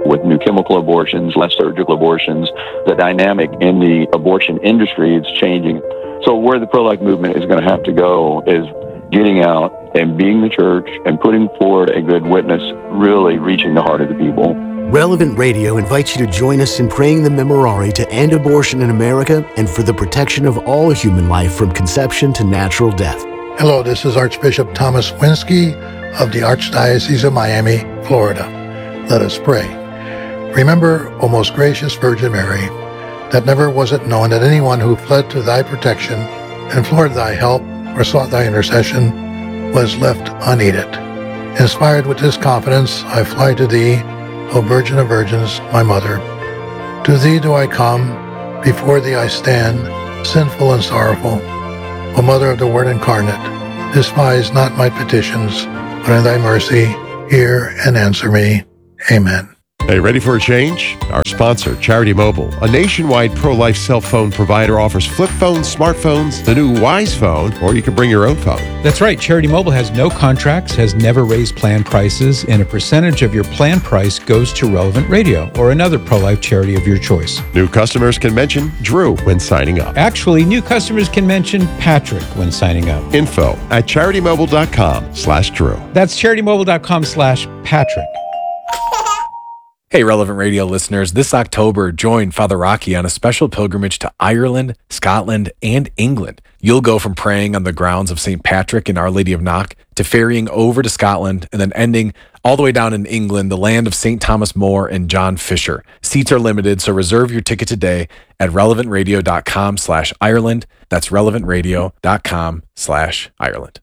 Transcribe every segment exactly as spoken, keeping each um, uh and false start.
with new chemical abortions, less surgical abortions. The dynamic in the abortion industry is changing. So where the pro-life movement is going to have to go is getting out and being the church and putting forward a good witness, really reaching the heart of the people. Relevant Radio invites you to join us in praying the Memorare to end abortion in America and for the protection of all human life from conception to natural death. Hello, this is Archbishop Thomas Winsky of the Archdiocese of Miami, Florida. Let us pray. Remember, O most gracious Virgin Mary, that never was it known that anyone who fled to thy protection, implored thy help, or sought thy intercession was left unaided. Inspired with this confidence, I fly to thee, O Virgin of Virgins, my Mother. To thee do I come, before thee I stand, sinful and sorrowful. O Mother of the Word incarnate, despise not my petitions, but in thy mercy hear and answer me. Amen. Hey, ready for a change? Our sponsor, Charity Mobile, a nationwide pro-life cell phone provider, offers flip phones, smartphones, the new Wise Phone, or you can bring your own phone. That's right. Charity Mobile has no contracts, has never raised plan prices, and a percentage of your plan price goes to Relevant Radio or another pro-life charity of your choice. New customers can mention Drew when signing up. Actually, new customers can mention Patrick when signing up. Info at charitymobile.com slash Drew. That's charitymobile.com slash Patrick. Hey, Relevant Radio listeners, this October, join Father Rocky on a special pilgrimage to Ireland, Scotland, and England. You'll go from praying on the grounds of Saint Patrick and Our Lady of Knock to ferrying over to Scotland and then ending all the way down in England, the land of Saint Thomas More and John Fisher. Seats are limited, so reserve your ticket today at relevantradio.com slash Ireland. That's relevantradio.com slash Ireland.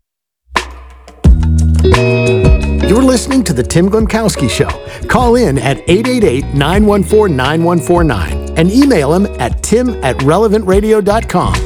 You're listening to The Tim Glemkowski Show. Call in at eight eight eight, nine one four, nine one four nine and email him at tim at relevant radio dot com.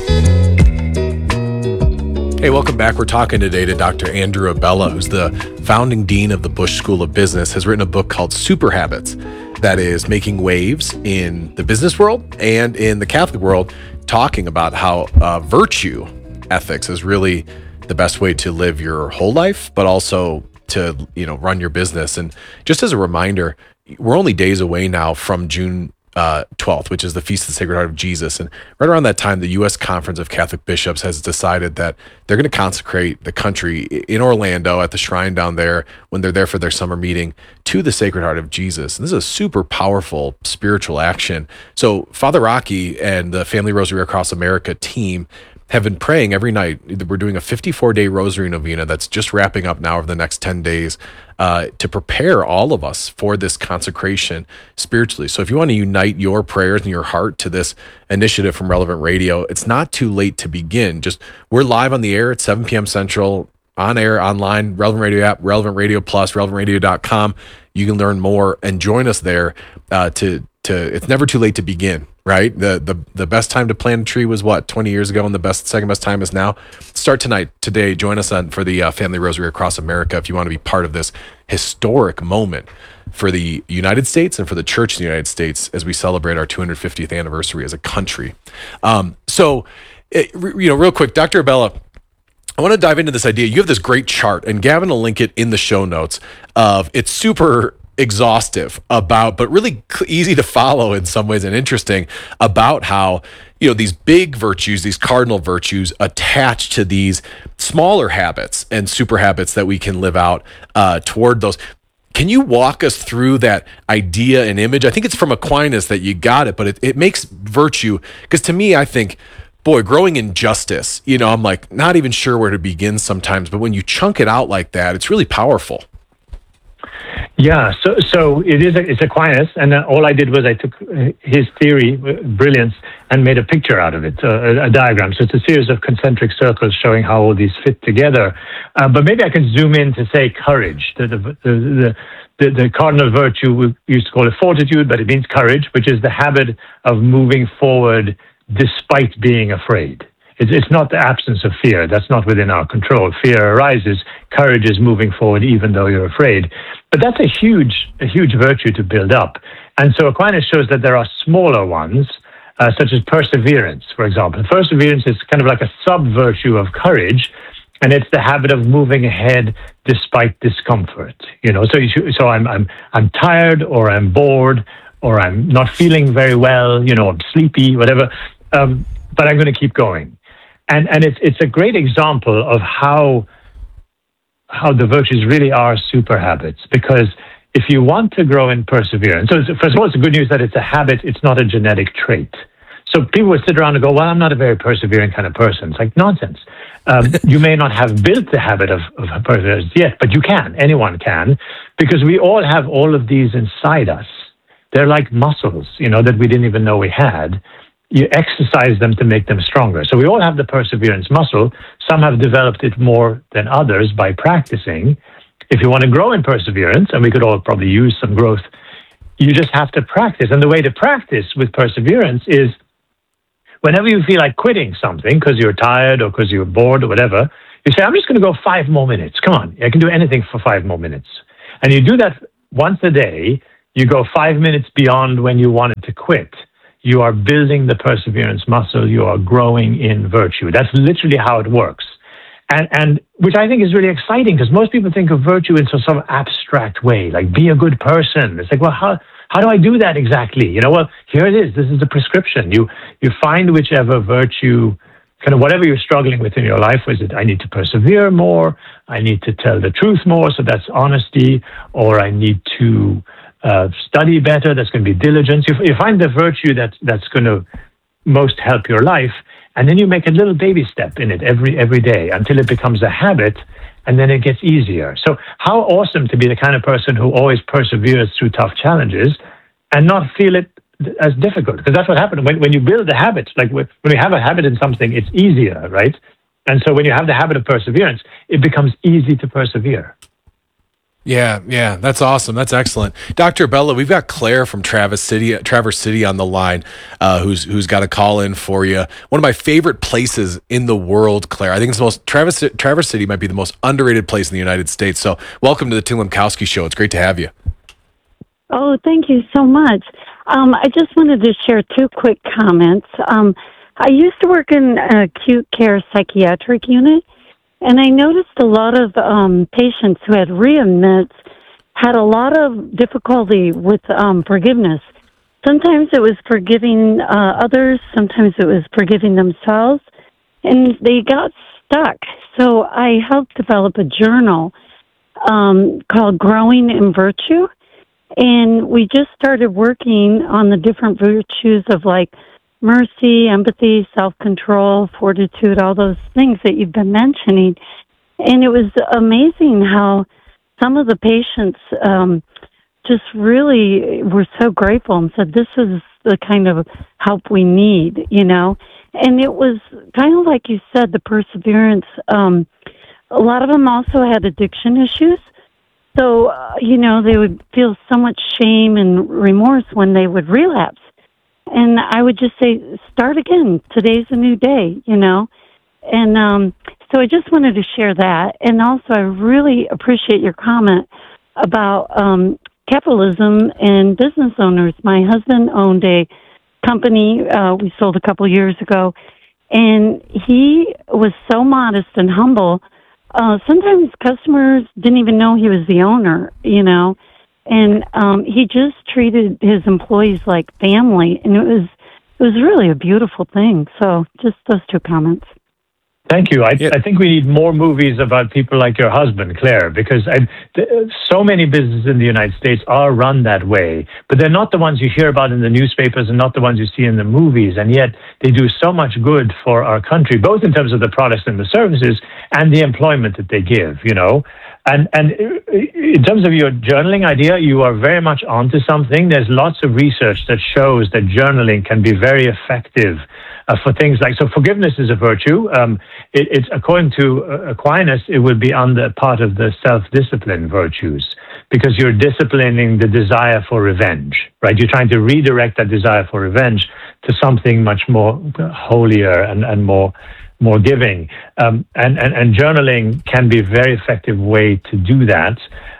Hey, welcome back. We're talking today to Doctor Andrew Abella, who's the founding dean of the Bush School of Business, has written a book called Super Habits that is making waves in the business world and in the Catholic world, talking about how uh, virtue ethics is really the best way to live your whole life, but also to, you know, run your business. And just as a reminder, we're only days away now from June uh, twelfth, which is the Feast of the Sacred Heart of Jesus. And right around that time, the U S Conference of Catholic Bishops has decided that they're going to consecrate the country in Orlando at the shrine down there when they're there for their summer meeting to the Sacred Heart of Jesus. And this is a super powerful spiritual action. So Father Rocky and the Family Rosary Across America team have been praying every night. We're doing a fifty-four day rosary novena that's just wrapping up now over the next ten days uh, to prepare all of us for this consecration spiritually. So if you want to unite your prayers and your heart to this initiative from Relevant Radio, it's not too late to begin. Just we're live on the air at seven p.m. Central, on air, online, Relevant Radio app, Relevant Radio Plus, relevant radio dot com. You can learn more and join us there uh, to to. It's never too late to begin. Right? The, the the best time to plant a tree was what, twenty years ago, and the best second best time is now. Start tonight, today. Join us on for the uh, Family Rosary Across America if you want to be part of this historic moment for the United States and for the Church in the United States as we celebrate our two hundred fiftieth anniversary as a country. Um, so, it, you know, real quick, Doctor Abella, I want to dive into this idea. You have this great chart, and Gavin will link it in the show notes. Of it's super exhaustive about, but really easy to follow in some ways and interesting about how, you know, these big virtues, these cardinal virtues attach to these smaller habits and super habits that we can live out uh, toward those. Can you walk us through that idea and image? I think it's from Aquinas that you got it, but it, it makes virtue, because to me, I think, boy, growing in justice, you know, I'm like not even sure where to begin sometimes, but when you chunk it out like that, it's really powerful. Yeah, so so it is. It's Aquinas, and all I did was I took his theory, brilliance, and made a picture out of it, a, a diagram. So it's a series of concentric circles showing how all these fit together. Uh, but maybe I can zoom in to say courage. The the, the the the cardinal virtue, we used to call it fortitude, but it means courage, which is the habit of moving forward despite being afraid. It's, it's not the absence of fear. That's not within our control. Fear arises. Courage is moving forward even though you're afraid. But that's a huge, a huge virtue to build up. And so Aquinas shows that there are smaller ones, uh, such as perseverance, for example. Perseverance is kind of like a sub-virtue of courage, and it's the habit of moving ahead despite discomfort. You know, so you should, so I'm I'm I'm tired, or I'm bored, or I'm not feeling very well. You know, I'm sleepy, whatever. Um, but I'm going to keep going, and and it's it's a great example of how how the virtues really are super habits, because if you want to grow in perseverance, so first of all, it's the good news that it's a habit, it's not a genetic trait. So people would sit around and go, well, I'm not a very persevering kind of person. It's like nonsense. Um, you may not have built the habit of, of perseverance yet, but you can. Anyone can, because we all have all of these inside us. They're like muscles, you know, that we didn't even know we had. You exercise them to make them stronger. So we all have the perseverance muscle. Some have developed it more than others by practicing. If you want to grow in perseverance, and we could all probably use some growth, you just have to practice. And the way to practice with perseverance is whenever you feel like quitting something because you're tired or because you're bored or whatever, you say, I'm just going to go five more minutes. Come on, I can do anything for five more minutes. And you do that once a day. You go five minutes beyond when you wanted to quit. You are building the perseverance muscle. You are growing in virtue. That's literally how it works. And, and which I think is really exciting, because most people think of virtue in some sort of abstract way, like be a good person. It's like, well, how how do I do that exactly? You know, well, here it is. This is the prescription. You you find whichever virtue, kind of whatever you're struggling with in your life. Was it I need to persevere more? I need to tell the truth more, so that's honesty, or I need to uh, study better. That's going to be diligence. You, you find the virtue that that's going to most help your life. And then you make a little baby step in it every every day until it becomes a habit, and then it gets easier. So how awesome to be the kind of person who always perseveres through tough challenges and not feel it as difficult. Because that's what happens when, when you build a habit. Like when you have a habit in something, it's easier, right? And so when you have the habit of perseverance, it becomes easy to persevere. Yeah, yeah, that's awesome. That's excellent. Doctor Abella, we've got Claire from Traverse City, Traverse City on the line, uh, who's who's got a call in for you. One of my favorite places in the world, Claire. I think it's the most Traverse Traverse City might be the most underrated place in the United States. So, welcome to the Tim Lemkowski Show. It's great to have you. Oh, thank you so much. Um, I just wanted to share two quick comments. Um, I used to work in an acute care psychiatric unit. And I noticed a lot of um, patients who had readmits had a lot of difficulty with um, forgiveness. Sometimes it was forgiving uh, others, sometimes it was forgiving themselves, and they got stuck. So I helped develop a journal um, called Growing in Virtue, and we just started working on the different virtues of like mercy, empathy, self-control, fortitude, all those things that you've been mentioning. And it was amazing how some of the patients um, just really were so grateful and said, this is the kind of help we need, you know. And it was kind of like you said, the perseverance. Um, a lot of them also had addiction issues. So, uh, you know, they would feel so much shame and remorse when they would relapse. And I would just say, start again. Today's a new day, you know. And um, so I just wanted to share that. And also, I really appreciate your comment about um, capitalism and business owners. My husband owned a company uh, we sold a couple years ago, and he was so modest and humble. Uh, sometimes customers didn't even know he was the owner, you know. And um, he just treated his employees like family, and it was it was really a beautiful thing. So just those two comments. Thank you. I, yeah. I think we need more movies about people like your husband, Claire, because I, th- so many businesses in the United States are run that way, but they're not the ones you hear about in the newspapers and not the ones you see in the movies, and yet they do so much good for our country, both in terms of the products and the services and the employment that they give, you know. And and in terms of your journaling idea, you are very much onto something. There's lots of research that shows that journaling can be very effective uh, for things like, so forgiveness is a virtue. Um, it, it's according to uh, Aquinas, it would be under part of the self-discipline virtues, because you're disciplining the desire for revenge, right? You're trying to redirect that desire for revenge to something much more holier and, and more more giving. Um, and, and, and journaling can be a very effective way to do that.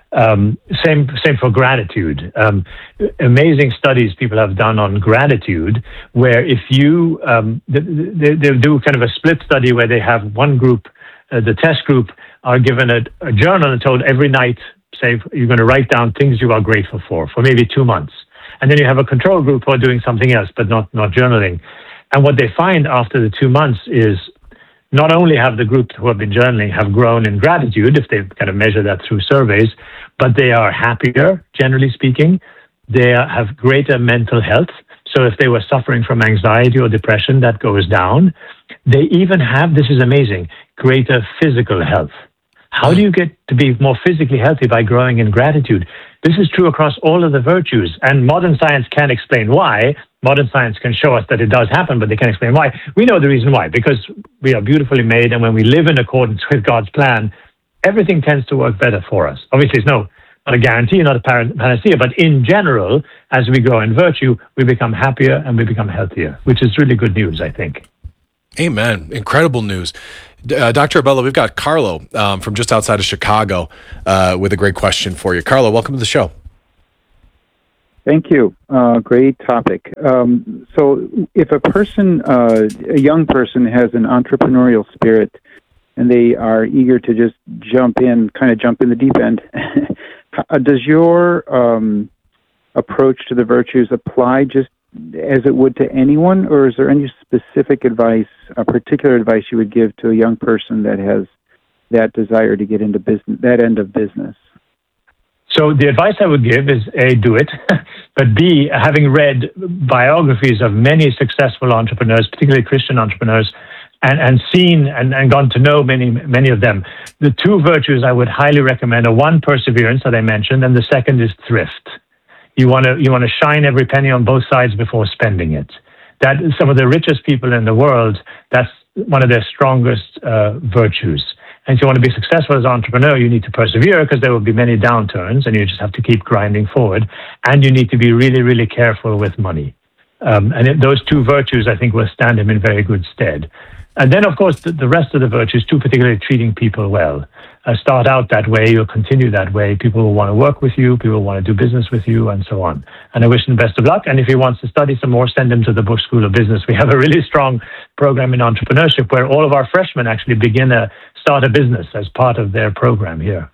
Um, same same for gratitude. Um, amazing studies people have done on gratitude, where if you, um, they, they do kind of a split study where they have one group uh, the test group are given a, a journal and told every night, say, you're going to write down things you are grateful for, for maybe two months. And then you have a control group who are doing something else, but not, not journaling. And what they find after the two months is not only have the group who have been journaling have grown in gratitude, if they kind of measure that through surveys, but they are happier, generally speaking. They have greater mental health. So if they were suffering from anxiety or depression, that goes down. They even have, this is amazing, greater physical health. How do you get to be more physically healthy? By growing in gratitude. This is true across all of the virtues, and modern science can't explain why. Modern science can show us that it does happen, but they can't explain why. We know the reason why, because we are beautifully made, and when we live in accordance with God's plan, everything tends to work better for us. Obviously, it's no, not a guarantee, not a panacea, but in general, as we grow in virtue, we become happier and we become healthier, which is really good news, I think. Amen. Incredible news. Uh, Doctor Abella, we've got Carlo um, from just outside of Chicago uh, with a great question for you. Carlo, welcome to the show. Thank you. Uh, great topic. Um, so if a person, uh, a young person has an entrepreneurial spirit and they are eager to just jump in, kind of jump in the deep end, does your um, approach to the virtues apply just as it would to anyone, or is there any specific advice, a particular advice you would give to a young person that has that desire to get into business, that end of business? So the advice I would give is A, do it, but B, having read biographies of many successful entrepreneurs, particularly Christian entrepreneurs, and, and seen and, and gone to know many, many of them, the two virtues I would highly recommend are one, perseverance that I mentioned, and the second is thrift. You want to you want to shine every penny on both sides before spending it. That is some of the richest people in the world. That's one of their strongest uh, virtues. And if you want to be successful as an entrepreneur, you need to persevere because there will be many downturns, and you just have to keep grinding forward. And you need to be really, really careful with money. Um, and it, those two virtues, I think, will stand him in very good stead. And then, of course, the, the rest of the virtues, too, particularly treating people well. Uh, start out that way, you'll continue that way. People will want to work with you, people will want to do business with you, and so on. And I wish him best of luck. And if he wants to study some more, send him to the Bush School of Business. We have a really strong program in entrepreneurship where all of our freshmen actually begin a start a business as part of their program here.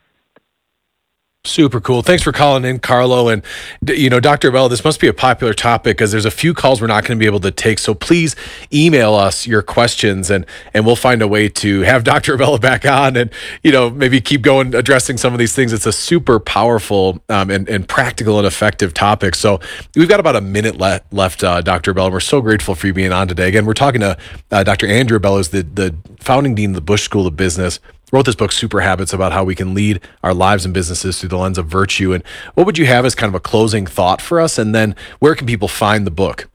Super cool. Thanks for calling in, Carlo. And, you know, Doctor Abella, this must be a popular topic because there's a few calls we're not going to be able to take. So please email us your questions and and we'll find a way to have Doctor Abella back on and, you know, maybe keep going addressing some of these things. It's a super powerful um, and, and practical and effective topic. So we've got about a minute le- left, uh, Doctor Abella. We're so grateful for you being on today. Again, we're talking to uh, Doctor Andrew Abella, who's the, the founding dean of the Bush School of Business. Wrote this book, Super Habits, about how we can lead our lives and businesses through the lens of virtue. And what would you have as kind of a closing thought for us? And then where can people find the book?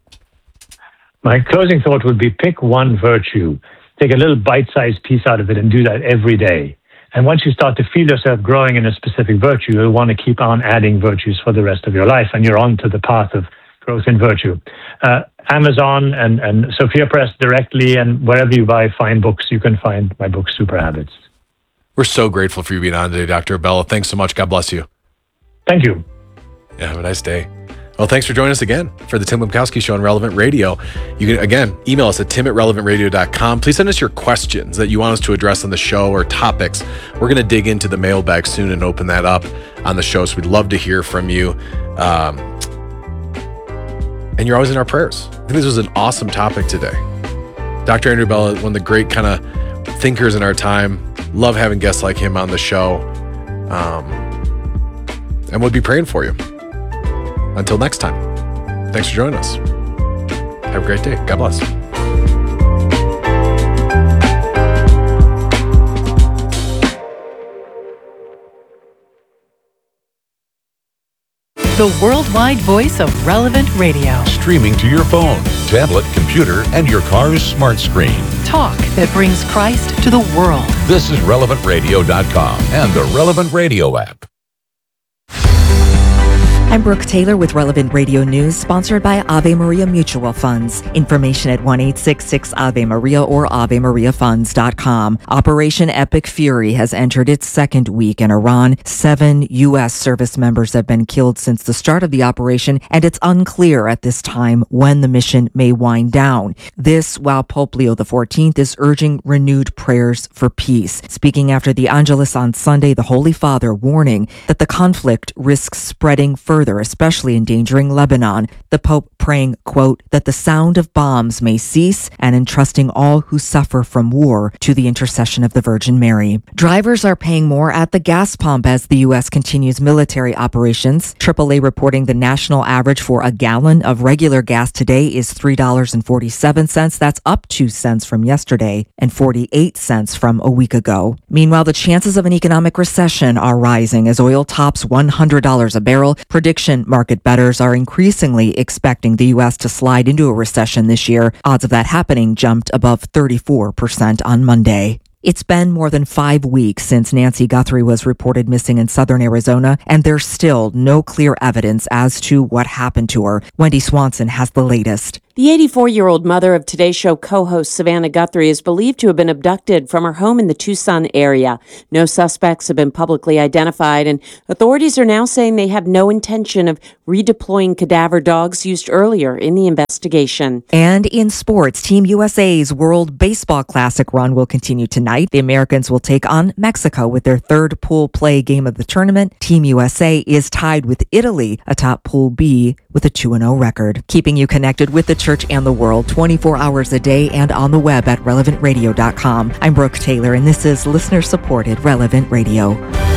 My closing thought would be pick one virtue. Take a little bite-sized piece out of it and do that every day. And once you start to feel yourself growing in a specific virtue, you'll want to keep on adding virtues for the rest of your life, and you're on to the path of growth in virtue. Uh, Amazon and, and Sophia Press directly, and wherever you buy fine books, you can find my book, Super Habits. We're so grateful for you being on today, Doctor Abella. Thanks so much. God bless you. Thank you. Yeah, have a nice day. Well, thanks for joining us again for the Tim Lemkowski Show on Relevant Radio. You can, again, email us at tim at relevant radio dot com. Please send us your questions that you want us to address on the show or topics. We're going to dig into the mailbag soon and open that up on the show, so we'd love to hear from you. Um, and you're always in our prayers. I think this was an awesome topic today. Doctor Andrew Abella, one of the great kind of thinkers in our time. Love having guests like him on the show. Um, and we'll be praying for you. Until next time, thanks for joining us. Have a great day. God bless. The worldwide voice of Relevant Radio. Streaming to your phone, tablet, computer, and your car's smart screen. Talk that brings Christ to the world. This is relevant radio dot com and the Relevant Radio app. I'm Brooke Taylor with Relevant Radio News, sponsored by Ave Maria Mutual Funds. Information at one eight six six Ave Maria or ave maria funds dot com. Operation Epic Fury has entered its second week in Iran. Seven U S service members have been killed since the start of the operation, and it's unclear at this time when the mission may wind down. This while Pope Leo the fourteenth is urging renewed prayers for peace. Speaking after the Angelus on Sunday, the Holy Father warning that the conflict risks spreading further, especially endangering Lebanon. The Pope praying, quote, that the sound of bombs may cease, and entrusting all who suffer from war to the intercession of the Virgin Mary. Drivers are paying more at the gas pump as the U S continues military operations. triple A reporting the national average for a gallon of regular gas today is three dollars and forty-seven cents. That's up two cents from yesterday and forty-eight cents from a week ago. Meanwhile, the chances of an economic recession are rising as oil tops one hundred dollars a barrel. Prediction market bettors are increasingly expecting the U S to slide into a recession this year. Odds of that happening jumped above thirty-four percent on Monday. It's been more than five weeks since Nancy Guthrie was reported missing in southern Arizona, and there's still no clear evidence as to what happened to her. Wendy Swanson has the latest. The eighty-four-year-old mother of Today Show co-host Savannah Guthrie is believed to have been abducted from her home in the Tucson area. No suspects have been publicly identified, and authorities are now saying they have no intention of redeploying cadaver dogs used earlier in the investigation. And in sports, Team U S A's World Baseball Classic run will continue tonight. The Americans will take on Mexico with their third pool play game of the tournament. Team U S A is tied with Italy atop Pool B with a two and oh record. Keeping you connected with the church and the world twenty-four hours a day and on the web at relevant radio dot com. I'm Brooke Taylor, and this is listener-supported Relevant Radio.